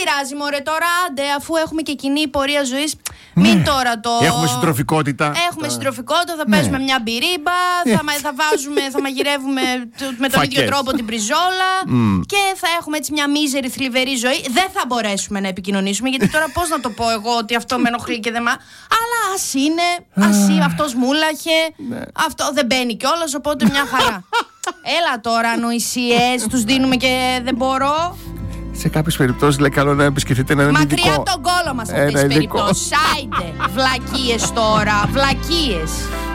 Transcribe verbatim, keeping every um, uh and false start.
πειράζει, μωρέ, τώρα άντε, αφού έχουμε και κοινή πορεία ζωής. Μην ναι. τώρα το. Έχουμε συντροφικότητα. Έχουμε τα... συντροφικότητα, θα ναι. παίζουμε μια μπυρίμπα, θα, θα βάζουμε, θα μαγειρεύουμε με τον ίδιο τρόπο την μπριζόλα mm. και θα έχουμε έτσι μια μίζερη θλιβερή ζωή. Δεν θα μπορέσουμε να επικοινωνήσουμε, γιατί τώρα πώς να το πω εγώ ότι αυτό με ενοχλεί και δεν μα. Αλλά ας είναι, ας είναι, αυτός μούλαχε, ναι. αυτό δεν μπαίνει κιόλας, οπότε μια χαρά. Έλα τώρα, ανοησίες, τους δίνουμε και δεν μπορώ. Σε κάποιες περιπτώσεις λέει καλό να επισκεφτείτε έναν ειδικό. Μακριά από τον κόλο μας αυτές τις περιπτώσεις. Άιντε, βλακίες τώρα, βλακίες.